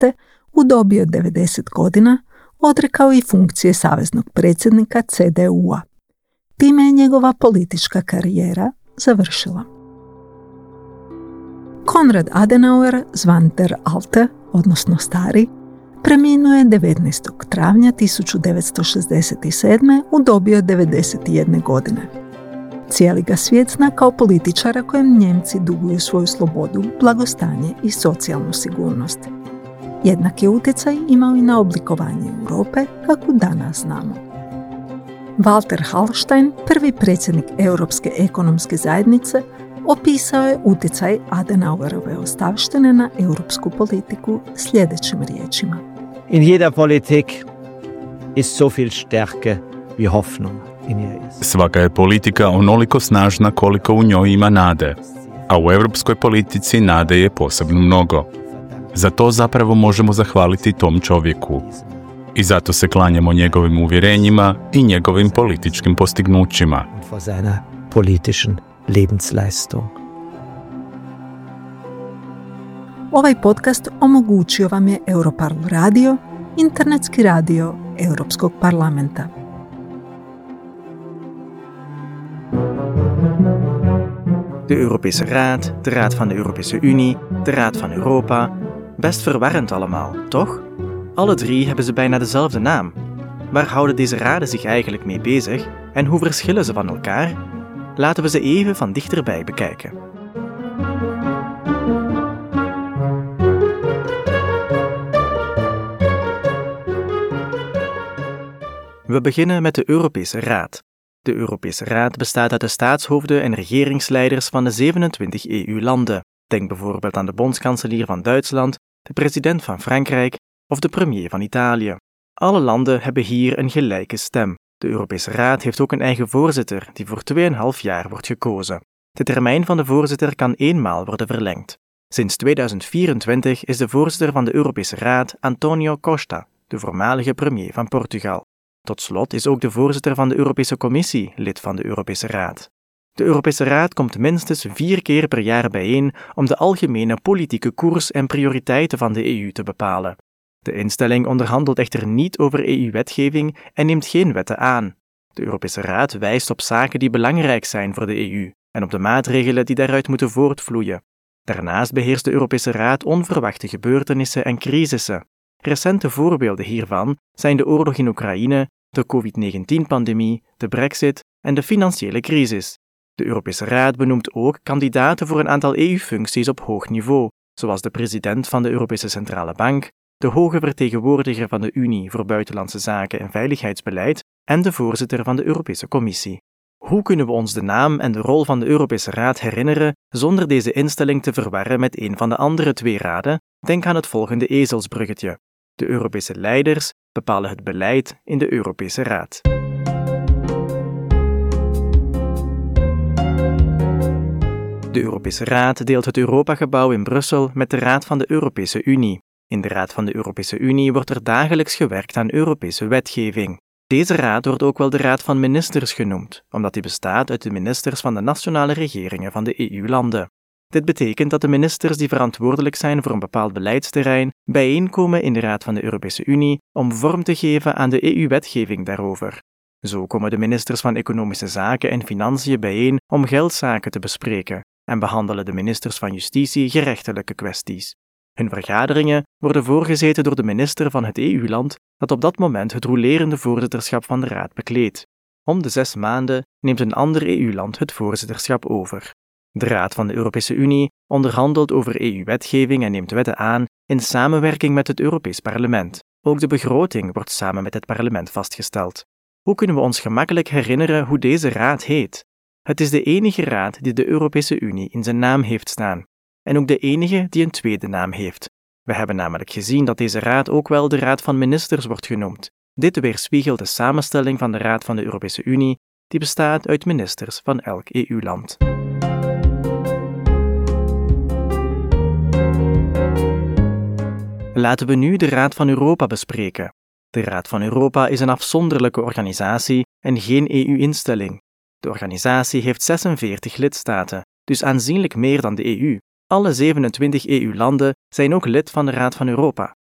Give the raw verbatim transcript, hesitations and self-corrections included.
u dobi od devedeset godina odrekao i funkcije saveznog predsjednika C D U-a. Time je njegova politička karijera završila. Konrad Adenauer, zvan Der Alte, odnosno Stari, preminuo je devetnaestog travnja tisuću devetsto šezdeset sedme u dobi od devedeset jedne godine. Cijeli ga svijet zna kao političara kojem Njemci duguju svoju slobodu, blagostanje i socijalnu sigurnost. Jednak je utjecaj imao i na oblikovanje Europe kakvu danas znamo. Walter Hallstein, prvi predsjednik Europske ekonomske zajednice, opisao je utjecaj Adenauerove ostavštine na europsku politiku sljedećim riječima. In jeder Politik ist so viel Stärke wie Hoffnung in ihr ist. Svaka je politika onoliko snažna koliko u njoj ima nade, a u europskoj politici nade je posebno mnogo. Za to zapravo možemo zahvaliti tom čovjeku. I zato se klanjamo njegovim uvjerenjima i njegovim političkim postignućima. Vor seiner politischen Lebensleistung. Ovaj podcast omogućio vam je Europarl radio, internetski radio Europskog parlamenta. De Europese Raad, de Raad van de Europese Unie, de Raad van Europa. Best verwarrend allemaal, toch? Alle drie hebben ze bijna dezelfde naam. Waar houden deze raden zich eigenlijk mee bezig en hoe verschillen ze van elkaar? Laten we ze even van dichterbij bekijken. We beginnen met de Europese Raad. De Europese Raad bestaat uit de staatshoofden en regeringsleiders van de zevenentwintig E U-landen. Denk bijvoorbeeld aan de bondskanselier van Duitsland, de president van Frankrijk of de premier van Italië. Alle landen hebben hier een gelijke stem. De Europese Raad heeft ook een eigen voorzitter, die voor tweeënhalf jaar wordt gekozen. De termijn van de voorzitter kan eenmaal worden verlengd. Sinds tweeduizend vierentwintig is de voorzitter van de Europese Raad António Costa, de voormalige premier van Portugal. Tot slot is ook de voorzitter van de Europese Commissie lid van de Europese Raad. De Europese Raad komt minstens vier keer per jaar bijeen om de algemene politieke koers en prioriteiten van de E U te bepalen. De instelling onderhandelt echter niet over E U-wetgeving en neemt geen wetten aan. De Europese Raad wijst op zaken die belangrijk zijn voor de E U en op de maatregelen die daaruit moeten voortvloeien. Daarnaast beheerst de Europese Raad onverwachte gebeurtenissen en crisissen. Recente voorbeelden hiervan zijn de oorlog in Oekraïne, de covid negentien-pandemie, de Brexit en de financiële crisis. De Europese Raad benoemt ook kandidaten voor een aantal E U-functies op hoog niveau, zoals de president van de Europese Centrale Bank, de hoge vertegenwoordiger van de Unie voor Buitenlandse Zaken en Veiligheidsbeleid en de voorzitter van de Europese Commissie. Hoe kunnen we ons de naam en de rol van de Europese Raad herinneren zonder deze instelling te verwarren met een van de andere twee raden? Denk aan het volgende ezelsbruggetje. De Europese leiders bepalen het beleid in de Europese Raad. De Europese Raad deelt het Europagebouw in Brussel met de Raad van de Europese Unie. In de Raad van de Europese Unie wordt er dagelijks gewerkt aan Europese wetgeving. Deze raad wordt ook wel de Raad van Ministers genoemd, omdat die bestaat uit de ministers van de nationale regeringen van de E U-landen. Dit betekent dat de ministers die verantwoordelijk zijn voor een bepaald beleidsterrein bijeenkomen in de Raad van de Europese Unie om vorm te geven aan de E U-wetgeving daarover. Zo komen de ministers van Economische Zaken en Financiën bijeen om geldzaken te bespreken en behandelen de ministers van Justitie gerechtelijke kwesties. Hun vergaderingen worden voorgezeten door de minister van het E U-land dat op dat moment het rolerende voorzitterschap van de Raad bekleedt. Om de zes maanden neemt een ander E U-land het voorzitterschap over. De Raad van de Europese Unie onderhandelt over E U-wetgeving en neemt wetten aan in samenwerking met het Europees Parlement. Ook de begroting wordt samen met het parlement vastgesteld. Hoe kunnen we ons gemakkelijk herinneren hoe deze raad heet? Het is de enige raad die de Europese Unie in zijn naam heeft staan. En ook de enige die een tweede naam heeft. We hebben namelijk gezien dat deze raad ook wel de Raad van Ministers wordt genoemd. Dit weerspiegelt de samenstelling van de Raad van de Europese Unie, die bestaat uit ministers van elk E U-land. Laten we nu de Raad van Europa bespreken. De Raad van Europa is een afzonderlijke organisatie en geen E U-instelling. De organisatie heeft zesenveertig lidstaten, dus aanzienlijk meer dan de E U. Alle zevenentwintig E U-landen zijn ook lid van de Raad van Europa.